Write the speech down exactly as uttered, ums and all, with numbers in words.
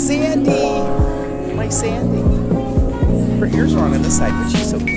Sandy! My Sandy. Her ears are on this side, but she's so